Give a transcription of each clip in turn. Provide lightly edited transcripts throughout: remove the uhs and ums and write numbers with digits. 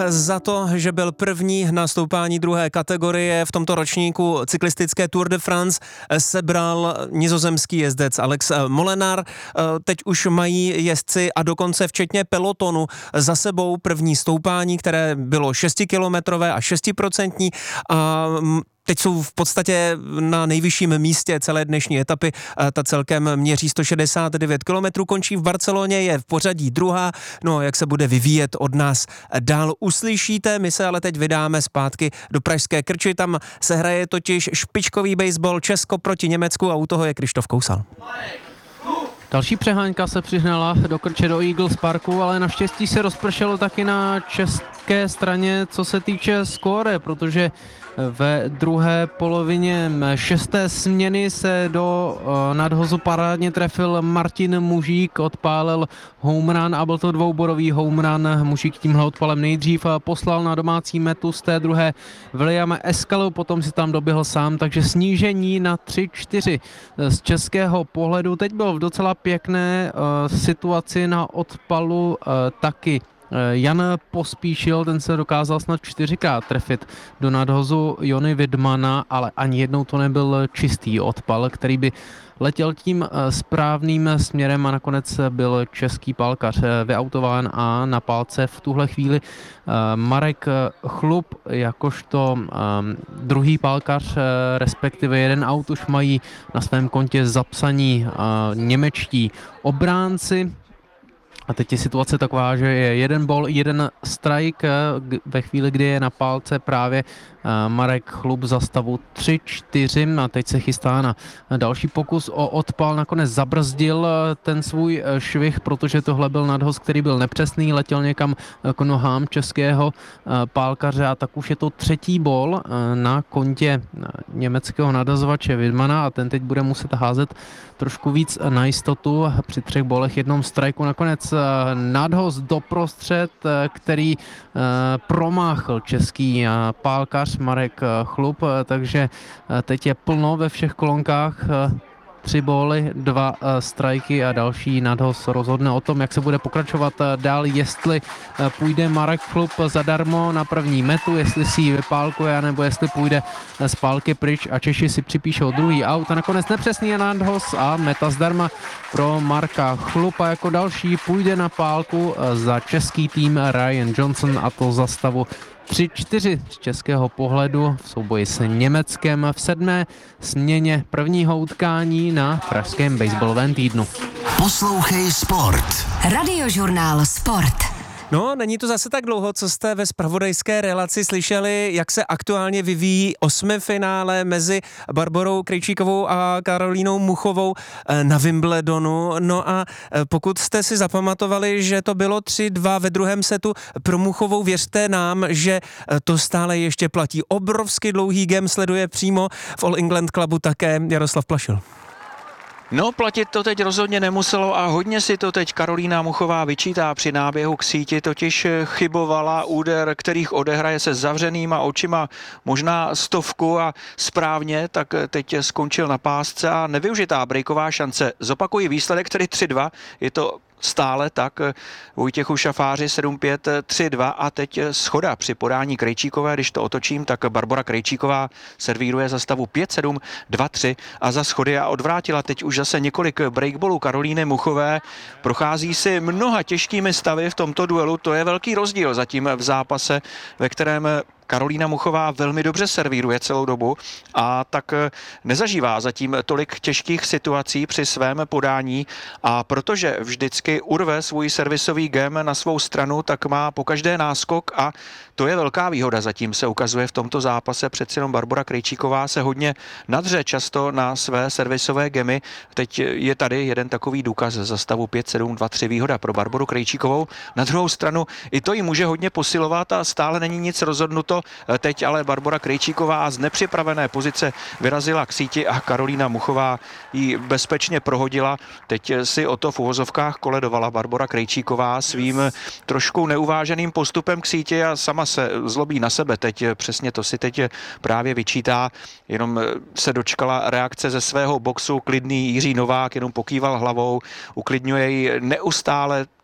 Za to, že byl první na stoupání druhé kategorie v tomto ročníku cyklistické Tour de France, sebral nizozemský jezdec Alex Molenaar. Teď už mají jezdci a dokonce včetně pelotonu za sebou první stoupání, které bylo 6kilometrové a 6%. A teď jsou v podstatě na nejvyšším místě celé dnešní etapy. Ta celkem měří 169 km, končí v Barceloně, je v pořadí druhá. No, jak se bude vyvíjet od nás dál uslyšíte. My se ale teď vydáme zpátky do pražské Krči. Tam se hraje totiž špičkový baseball Česko proti Německu a u toho je Krištof Kousal. Další přeháňka se přihnala do Krče, do Eagles Parku, ale naštěstí se rozpršelo taky na české straně, co se týče skóre, protože ve druhé polovině šesté směny se do nadhozu parádně trefil Martin Mužík, odpálil home run a byl to dvouborový home run. Mužík tímhle odpalem nejdřív poslal na domácí metu z té druhé Williama Eskalu, potom si tam doběhl sám, takže snížení na 3-4 z českého pohledu. Teď byl v docela pěkné situaci na odpalu taky Jan Pospíšil, ten se dokázal snad 4krát trefit do nadhozu Jony Widmana, ale ani jednou to nebyl čistý odpal, který by letěl tím správným směrem a nakonec byl český pálkař vyautován a na pálce v tuhle chvíli Marek Chlup jakožto druhý pálkař, respektive jeden aut už mají na svém kontě zapsaní němečtí obránci. A teď je situace taková, že je jeden ball, jeden strike ve chvíli, kdy je na pálce právě Marek Chlup za stavu 3-4 a teď se chystá na další pokus o odpal. Nakonec zabrzdil ten svůj švih, protože tohle byl nadhoz, který byl nepřesný, letěl někam k nohám českého pálkaře a tak už je to třetí ball na kontě německého nadhazovače Widmana a ten teď bude muset házet trošku víc na jistotu. Při 3 bolech jednom strajku nakonec nadhoz doprostřed, který promáchl český pálkař Marek Chlup, takže teď je plno ve všech kolonkách. 3 bóly, 2 strajky a další nadhoz rozhodne o tom, jak se bude pokračovat dál, jestli půjde Marek Chlup zadarmo na první metu, jestli si ji vypálkuje, nebo jestli půjde z pálky pryč a Češi si připíšou druhý aut a nakonec nepřesný nadhoz a meta zdarma pro Marka Chlupa. Jako další půjde na pálku za český tým Ryan Johnson a to za stavu 3-4 z českého pohledu v souboji s Německem v 7. směně prvního utkání na pražském baseballovém týdnu. Poslouchej Sport. Radiožurnál Sport. No, není to zase tak dlouho, co jste ve zpravodajské relaci slyšeli, jak se aktuálně vyvíjí 8. finále mezi Barborou Krejčíkovou a Karolínou Muchovou na Wimbledonu. No a pokud jste si zapamatovali, že to bylo 3-2 ve druhém setu pro Muchovou, věřte nám, že to stále ještě platí. Obrovsky dlouhý game sleduje přímo v All England Clubu také Jaroslav Plašil. No, platit to teď rozhodně nemuselo a hodně si to teď Karolína Muchová vyčítá při náběhu k síti, totiž chybovala úder, kterých odehraje se zavřenýma očima možná 100 a správně, tak teď skončil na pásce a nevyužitá breaková šance. Zopakují výsledek, tedy 3-2, je to stále tak Vojtěchu Šafáři 7-5, 3-2 a teď schoda při podání Krejčíkové, když to otočím, tak Barbora Krejčíková servíruje za stavu 5-7, 2-3 a za schody a odvrátila teď už zase několik breakballů Karolíny Muchové. Prochází si mnoha těžkými stavy v tomto duelu, to je velký rozdíl zatím v zápase, ve kterém Karolína Muchová velmi dobře servíruje celou dobu a tak nezažívá zatím tolik těžkých situací při svém podání a protože vždycky urve svůj servisový game na svou stranu, tak má pokaždé náskok a to je velká výhoda. Zatím se ukazuje v tomto zápase, přeci jenom Barbora Krejčíková se hodně nadře často na své servisové gemy. Teď je tady jeden takový důkaz za stavu 5-7, 2-3 výhoda pro Barboru Krejčíkovou. Na druhou stranu i to jí může hodně posilovat a stále není nic rozhodnuto. Teď ale Barbora Krejčíková z nepřipravené pozice vyrazila k síti a Karolína Muchová ji bezpečně prohodila. Teď si o to v uvozovkách koledovala Barbora Krejčíková svým trošku neuváženým postupem k síti a sama se zlobí na sebe. Teď přesně to si teď právě vyčítá. Jenom se dočkala reakce ze svého boxu. Klidný Jiří Novák jenom pokýval hlavou, uklidňuje ji neustále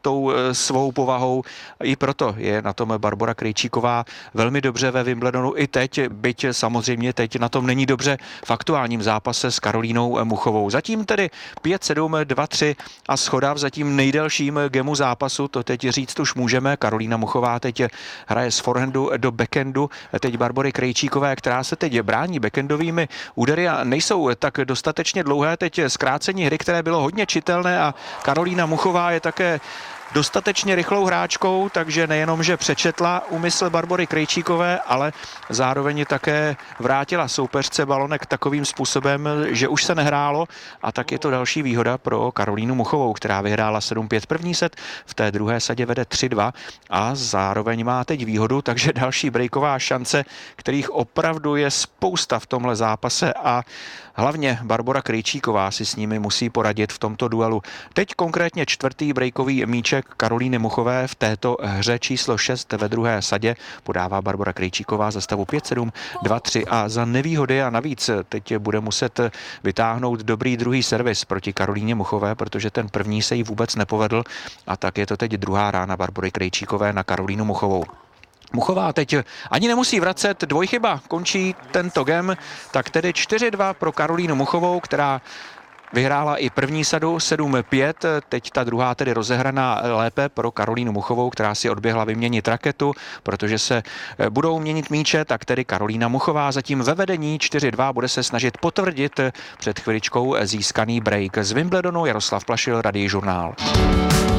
tou svou povahou. I proto je na tom Barbora Krejčíková velmi dobře ve Wimbledonu i teď, byť samozřejmě teď na tom není dobře v aktuálním zápase s Karolínou Muchovou. Zatím tedy 5-7, 2-3 a shoda v zatím nejdelším gemu zápasu, to teď říct už můžeme. Karolína Muchová teď hraje z forehandu do backhandu, teď Barbory Krejčíkové, která se teď brání backhandovými údery a nejsou tak dostatečně dlouhé teď zkrácení hry, které bylo hodně čitelné a Karolína Muchová je také dostatečně rychlou hráčkou, takže nejenom, že přečetla úmysl Barbory Krejčíkové, ale zároveň také vrátila soupeřce balonek takovým způsobem, že už se nehrálo a tak je to další výhoda pro Karolínu Muchovou, která vyhrála 7-5 první set, v té druhé sadě vede 3-2 a zároveň má teď výhodu, takže další breaková šance, kterých opravdu je spousta v tomhle zápase a hlavně Barbora Krejčíková si s nimi musí poradit v tomto duelu. Teď konkrétně čtvrtý breakový míček Karolíny Muchové v této hře číslo 6 ve druhé sadě podává Barbora Krejčíková za stavu 5-7, 2-3 a za nevýhody a navíc teď bude muset vytáhnout dobrý druhý servis proti Karolíně Muchové, protože ten první se jí vůbec nepovedl a tak je to teď druhá rána Barbory Krejčíkové na Karolínu Muchovou. Muchová teď ani nemusí vracet, dvojchyba končí tento gem, tak tedy 4-2 pro Karolínu Muchovou, která vyhrála i první sadu 7-5, teď ta druhá tedy rozehraná lépe pro Karolínu Muchovou, která si odběhla vyměnit raketu, protože se budou měnit míče, tak tedy Karolína Muchová zatím ve vedení 4-2 bude se snažit potvrdit před chviličkou získaný break. Z Wimbledonu Jaroslav Plašil, Radiožurnál.